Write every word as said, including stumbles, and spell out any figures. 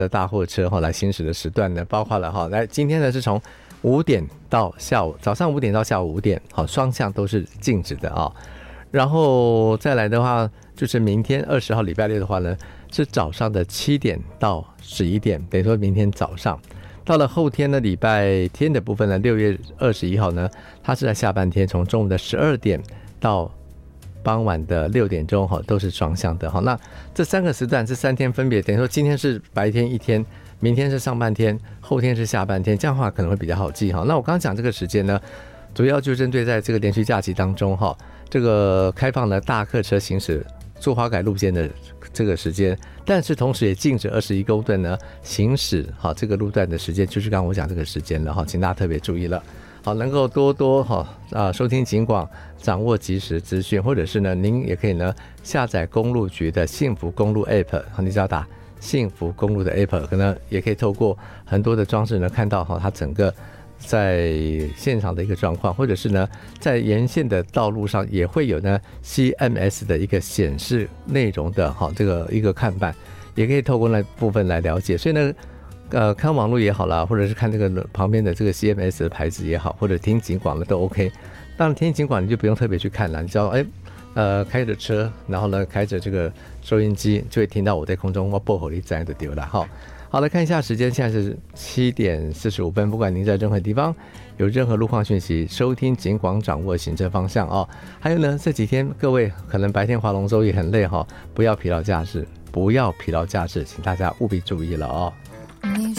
的大货车哈来行驶的时段呢，包括了哈，来今天呢是从五点到下午早上五点到下午五点，好，双向都是禁止的啊。然后再来的话，就是明天二十号礼拜六的话呢，是早上的七点到十一点，等于说明天早上。到了后天呢，礼拜天的部分呢，六月二十一号呢，它是在下半天，从中午的十二点到傍晚的六点钟哈，都是双向的哈。那这三个时段，这三天分别等于说今天是白天一天，明天是上半天，后天是下半天，这样的话可能会比较好记哈。那我刚刚讲这个时间呢，主要就针对在这个连续假期当中哈，这个开放了大客车行驶坐花改路线的这个时间，但是同时也禁止二十一公吨呢行驶好这个路段的时间，就是刚刚我讲这个时间了哈，请大家特别注意了。好，能够多多哈啊收听警广，掌握即时资讯，或者是呢，您也可以呢下载公路局的幸福公路 App， 你只要打幸福公路的 App， 可能也可以透过很多的装置呢看到哈它整个在现场的一个状况，或者是呢在沿线的道路上也会有呢 C M S 的一个显示内容的哈这个一个看板，也可以透过那部分来了解。所以呢。呃，看网络也好啦，或者是看这个旁边的这个 C M S 的牌子也好，或者听警广的都 OK。当然听警广你就不用特别去看了，你知道，哎，呃，开着车，然后呢开着这个收音机，就会听到我在空中我播吼你这样的丢了哈。好，来看一下时间，现在是七点四十五分。不管您在任何地方有任何路况讯息，收听警广，掌握行车方向哦。还有呢，这几天各位可能白天划龙舟也很累哈，不要疲劳驾驶，不要疲劳驾驶，请大家务必注意了哦。 你